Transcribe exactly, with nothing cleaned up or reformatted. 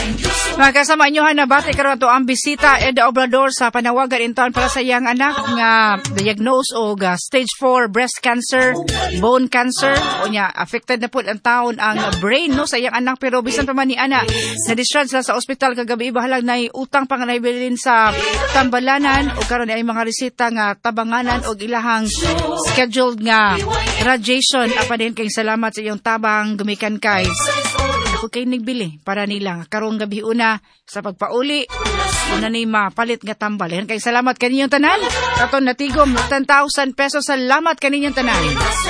Mga kasama inyo na bati karon to ang bisita Eda Obrador sa panawagan inton para sa iyang anak nga diagnose og uh, stage four breast cancer, bone cancer. Unya affected na pud ang taon ang brain no sa iyang anak, pero bisan pa man ni ana na discharge sila sa ospital kagabi, bahalag na utang pang naibilin sa tambalanan o karon ay mga resita nga tabanganan og ilahang scheduled nga radiation. Apa din kay salamat sa iyong tabang gumikan kay ako kay nagbili para nila karong gabi una sa pagpauli una ni mapalit nga tambal. Yan kay salamat kaninyong tanan. Katon natigom ten thousand pesos. Salamat kaninyong tanan.